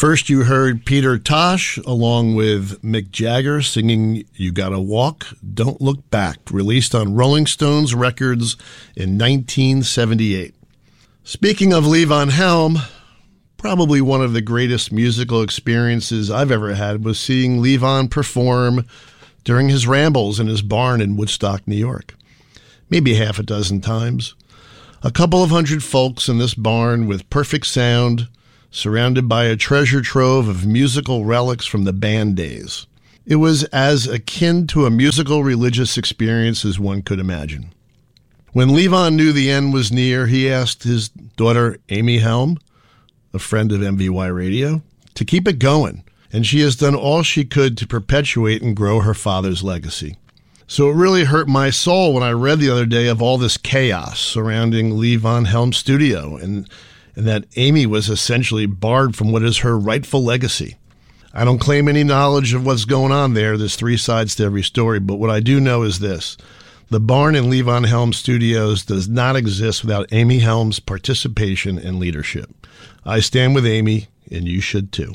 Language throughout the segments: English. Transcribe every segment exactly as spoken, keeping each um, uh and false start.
First, you heard Peter Tosh along with Mick Jagger singing You Gotta Walk, Don't Look Back, released on Rolling Stones Records in nineteen seventy-eight. Speaking of Levon Helm, probably one of the greatest musical experiences I've ever had was seeing Levon perform during his rambles in his barn in Woodstock, New York. Maybe half a dozen times. A couple of hundred folks in this barn with perfect sound, surrounded by a treasure trove of musical relics from the band days. It was as akin to a musical religious experience as one could imagine. When Levon knew the end was near, he asked his daughter, Amy Helm, a friend of M V Y Radio, to keep it going, and she has done all she could to perpetuate and grow her father's legacy. So it really hurt my soul when I read the other day of all this chaos surrounding Levon Helm's studio, and and that Amy was essentially barred from what is her rightful legacy. I don't claim any knowledge of what's going on there. There's three sides to every story, but what I do know is this. The barn in Levon Helm Studios does not exist without Amy Helm's participation and leadership. I stand with Amy, and you should too.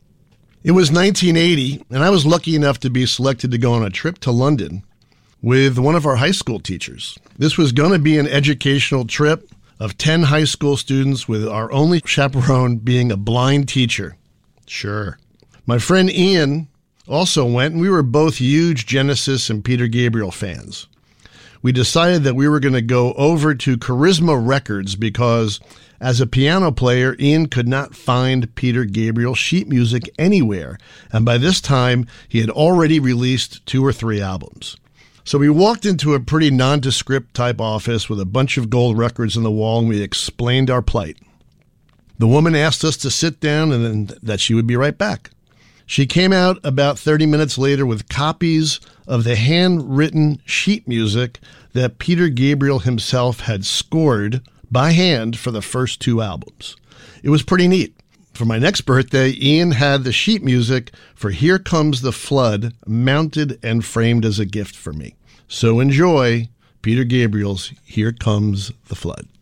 It was nineteen eighty, and I was lucky enough to be selected to go on a trip to London with one of our high school teachers. This was going to be an educational trip of ten high school students, with our only chaperone being a blind teacher. Sure. My friend Ian also went, and we were both huge Genesis and Peter Gabriel fans. We decided that we were going to go over to Charisma Records because, as a piano player, Ian could not find Peter Gabriel sheet music anywhere, and by this time, he had already released two or three albums. So we walked into a pretty nondescript type office with a bunch of gold records on the wall, and we explained our plight. The woman asked us to sit down and then that she would be right back. She came out about thirty minutes later with copies of the handwritten sheet music that Peter Gabriel himself had scored by hand for the first two albums. It was pretty neat. For my next birthday, Ian had the sheet music for Here Comes the Flood mounted and framed as a gift for me. So enjoy Peter Gabriel's Here Comes the Flood.